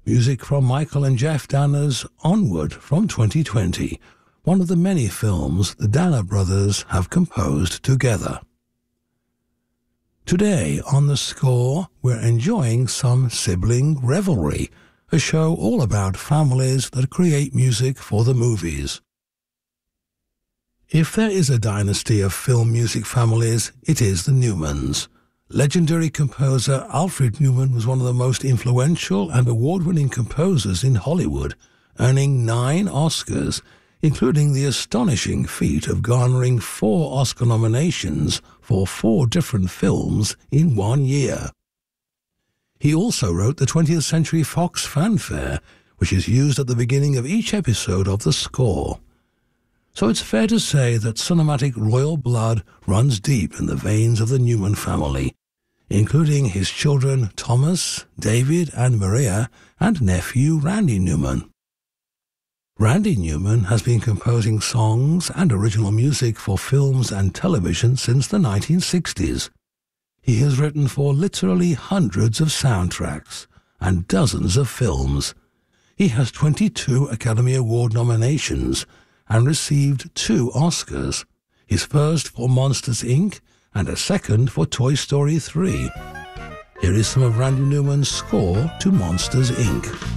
Music from Michael and Jeff Danner's Onward from 2020, one of the many films the Danner brothers have composed together. Today on The Score, we're enjoying some Sibling Revelry, a show all about families that create music for the movies. If there is a dynasty of film music families, it is the Newmans. Legendary composer Alfred Newman was one of the most influential and award-winning composers in Hollywood, earning 9 Oscars, including the astonishing feat of garnering 4 Oscar nominations for 4 different films in 1 year. He also wrote the 20th Century Fox fanfare, which is used at the beginning of each episode of The Score. So it's fair to say that cinematic royal blood runs deep in the veins of the Newman family, including his children Thomas, David, and Maria, and nephew Randy Newman. Randy Newman has been composing songs and original music for films and television since the 1960s. He has written for literally hundreds of soundtracks and dozens of films. He has 22 Academy Award nominations and received 2 Oscars, his first for Monsters, Inc. and a second for Toy Story 3. Here is some of Randy Newman's score to Monsters, Inc.